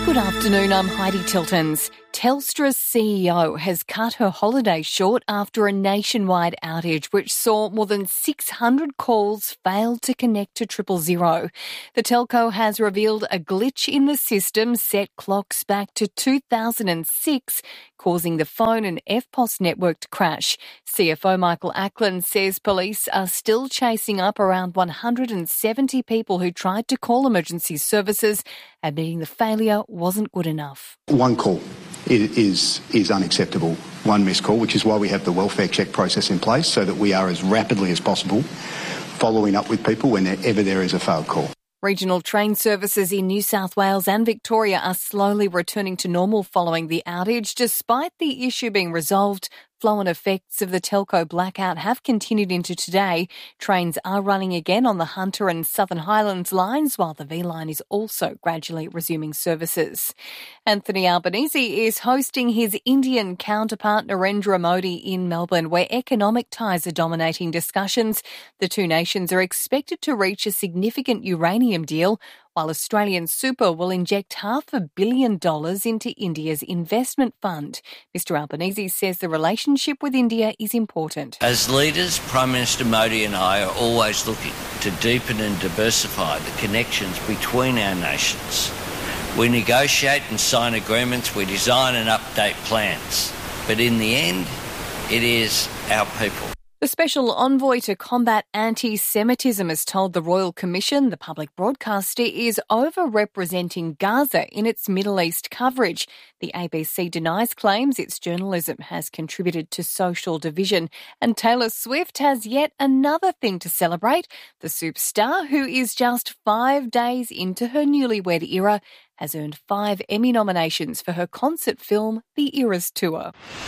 Good afternoon, I'm Heidi Tiltons. Telstra's CEO has cut her holiday short after a nationwide outage which saw more than 600 calls fail to connect to 000. The telco has revealed a glitch in the system set clocks back to 2006, causing the phone and EFTPOS network to crash. CFO Michael Ackland says police are still chasing up around 170 people who tried to call emergency services, admitting the failure wasn't good enough. One call is unacceptable. One missed call, which is why we have the welfare check process in place, so that we are as rapidly as possible following up with people whenever there is a failed call. Regional train services in New South Wales and Victoria are slowly returning to normal following the outage. Despite the issue being resolved, flow-on effects of the telco blackout have continued into today. Trains are running again on the Hunter and Southern Highlands lines, while the V line is also gradually resuming services. Anthony Albanese is hosting his Indian counterpart Narendra Modi in Melbourne, where economic ties are dominating discussions. The two nations are expected to reach a significant uranium deal, while Australian Super will inject $500 million into India's investment fund. Mr Albanese says the relationship with India is important. As leaders, Prime Minister Modi and I are always looking to deepen and diversify the connections between our nations. We negotiate and sign agreements, we design and update plans. But in the end, it is our people. The Special Envoy to combat anti-Semitism has told the Royal Commission the public broadcaster is overrepresenting Gaza in its Middle East coverage. The ABC denies claims its journalism has contributed to social division. And Taylor Swift has yet another thing to celebrate. The superstar, who is just 5 days into her newlywed era, has earned 5 Emmy nominations for her concert film, The Eras Tour.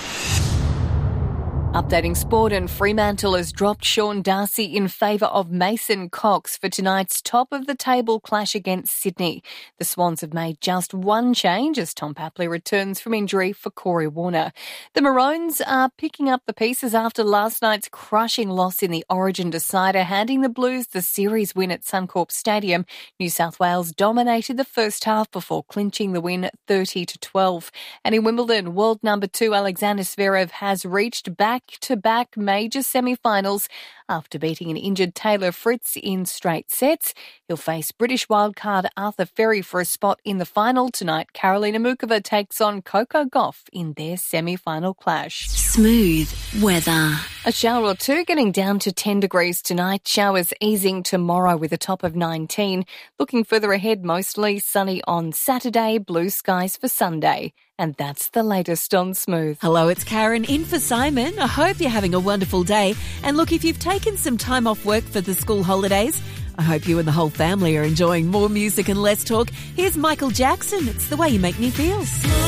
Updating sport, and Fremantle has dropped Sean Darcy in favour of Mason Cox for tonight's top-of-the-table clash against Sydney. The Swans have made just one change as Tom Papley returns from injury for Corey Warner. The Maroons are picking up the pieces after last night's crushing loss in the Origin decider, handing the Blues the series win at Suncorp Stadium. New South Wales dominated the first half before clinching the win 30-12. And in Wimbledon, world number 2 Alexander Zverev has reached back-to-back major semi-finals after beating an injured Taylor Fritz in straight sets. He'll face British wildcard Arthur Ferry for a spot in the final tonight. Karolina Muchova takes on Coco Gauff in their semi-final clash. Smooth weather. A shower or two, getting down to 10 degrees tonight. Showers easing tomorrow with a top of 19. Looking further ahead, mostly sunny on Saturday, blue skies for Sunday. And that's the latest on Smooth. Hello, it's Karen in for Simon. I hope you're having a wonderful day. And look, if you've taken some time off work for the school holidays, I hope you and the whole family are enjoying more music and less talk. Here's Michael Jackson. It's the way you make me feel.